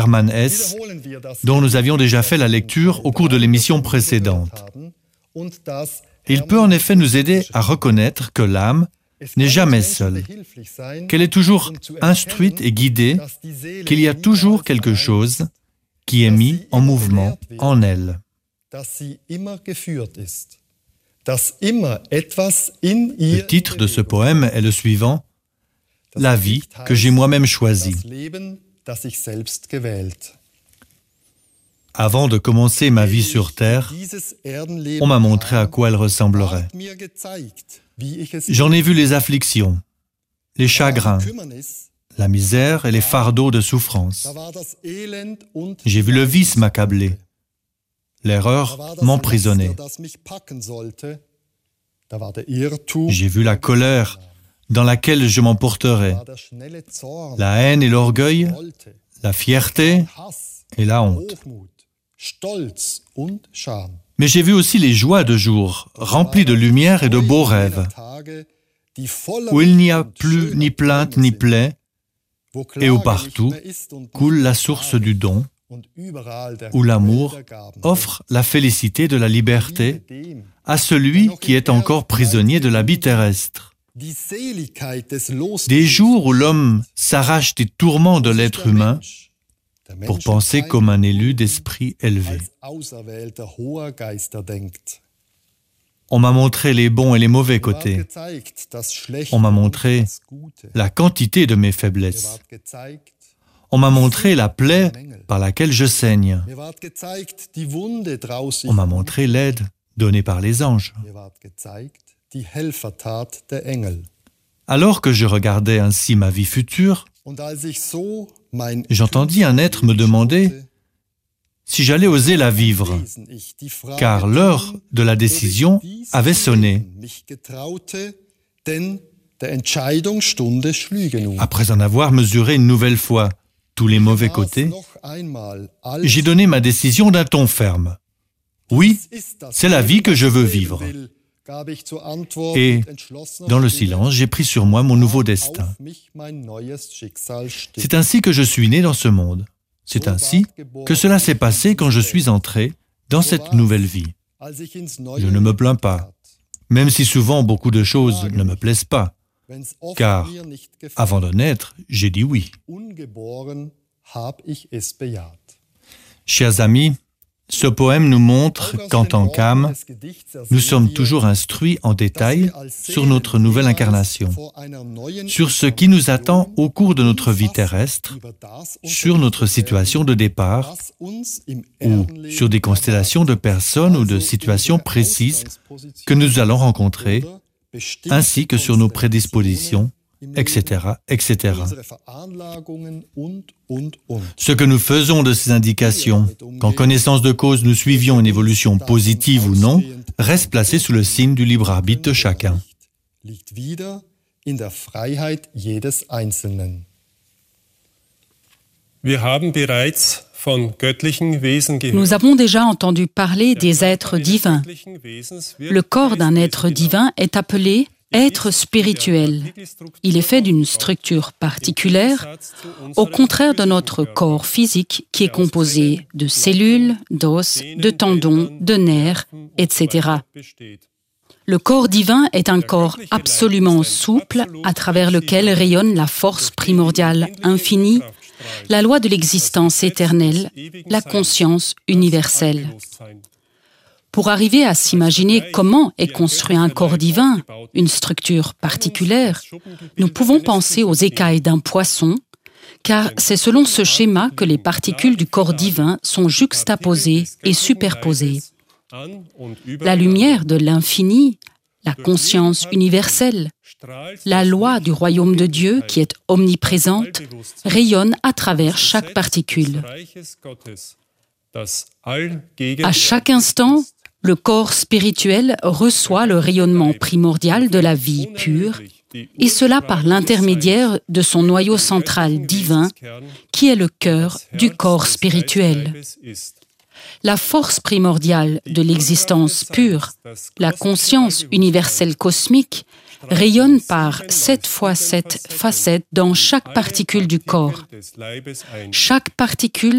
Hermann Hesse, dont nous avions déjà fait la lecture au cours de l'émission précédente. Il peut en effet nous aider à reconnaître que l'âme n'est jamais seule, qu'elle est toujours instruite et guidée, qu'il y a toujours quelque chose qui est mis en mouvement en elle. Le titre de ce poème est le suivant, « La vie que j'ai moi-même choisie ». Avant de commencer ma vie sur Terre, on m'a montré à quoi elle ressemblerait. J'en ai vu les afflictions, les chagrins, la misère et les fardeaux de souffrance. J'ai vu le vice m'accabler, l'erreur m'emprisonner. J'ai vu la colère dans laquelle je m'emporterais, la haine et l'orgueil, la fierté et la honte. Mais j'ai vu aussi les joies de jour, remplies de lumière et de beaux rêves, où il n'y a plus ni plainte ni plaie, et où partout coule la source du don, où l'amour offre la félicité de la liberté à celui qui est encore prisonnier de l'habit terrestre. Des jours où l'homme s'arrache des tourments de l'être humain pour penser comme un élu d'esprit élevé. On m'a montré les bons et les mauvais côtés. On m'a montré la quantité de mes faiblesses. On m'a montré la plaie par laquelle je saigne. On m'a montré l'aide donnée par les anges. Alors que je regardais ainsi ma vie future, j'entendis un être me demander si j'allais oser la vivre, car l'heure de la décision avait sonné. Après en avoir mesuré une nouvelle fois tous les mauvais côtés, j'ai donné ma décision d'un ton ferme. Oui, c'est la vie que je veux vivre. Et, dans le silence, j'ai pris sur moi mon nouveau destin. C'est ainsi que je suis né dans ce monde. C'est ainsi que cela s'est passé quand je suis entré dans cette nouvelle vie. Je ne me plains pas, même si souvent beaucoup de choses ne me plaisent pas, car, avant de naître, j'ai dit oui. Chers amis, ce poème nous montre qu'en tant qu'âme, nous sommes toujours instruits en détail sur notre nouvelle incarnation, sur ce qui nous attend au cours de notre vie terrestre, sur notre situation de départ, ou sur des constellations de personnes ou de situations précises que nous allons rencontrer, ainsi que sur nos prédispositions, etc., etc. Ce que nous faisons de ces indications, qu'en connaissance de cause nous suivions une évolution positive ou non, reste placé sous le signe du libre arbitre de chacun. Nous avons déjà entendu parler des êtres divins. Le corps d'un être divin est appelé être spirituel. Il est fait d'une structure particulière, au contraire de notre corps physique qui est composé de cellules, d'os, de tendons, de nerfs, etc. Le corps divin est un corps absolument souple à travers lequel rayonne la force primordiale infinie, la loi de l'existence éternelle, la conscience universelle. Pour arriver à s'imaginer comment est construit un corps divin, une structure particulière, nous pouvons penser aux écailles d'un poisson, car c'est selon ce schéma que les particules du corps divin sont juxtaposées et superposées. La lumière de l'infini, la conscience universelle, la loi du royaume de Dieu qui est omniprésente, rayonne à travers chaque particule. À chaque instant, le corps spirituel reçoit le rayonnement primordial de la vie pure, et cela par l'intermédiaire de son noyau central divin, qui est le cœur du corps spirituel. La force primordiale de l'existence pure, la conscience universelle cosmique, rayonne par 7 fois 7 facettes dans chaque particule du corps. Chaque particule